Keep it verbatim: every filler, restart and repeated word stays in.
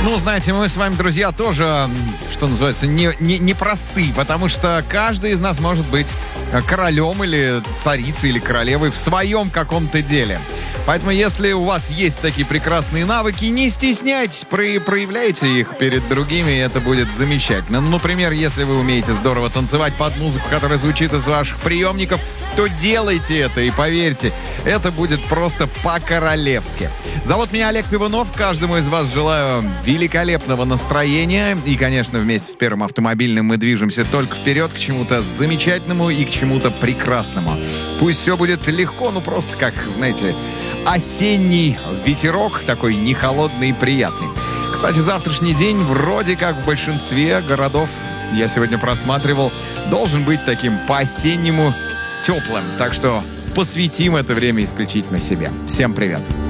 Ну, знаете, мы с вами, друзья, тоже, что называется, не, не, не просты, потому что каждый из нас может быть королем или царицей или королевой в своем каком-то деле. Поэтому, если у вас есть такие прекрасные навыки, не стесняйтесь, про- проявляйте их перед другими, и это будет замечательно. Ну, например, если вы умеете здорово танцевать под музыку, которая звучит из ваших приемников, то делайте это, и поверьте, это будет просто по-королевски. Зовут меня Олег Пивунов, каждому из вас желаю великолепного настроения, и, конечно, вместе с Первым автомобильным мы движемся только вперед к чему-то замечательному и к чему-то прекрасному. Пусть все будет легко, ну просто как, знаете, осенний ветерок, такой не холодный и приятный. Кстати, завтрашний день вроде как в большинстве городов, я сегодня просматривал, должен быть таким по-осеннему теплым. Так что посвятим это время исключительно себе. Всем привет!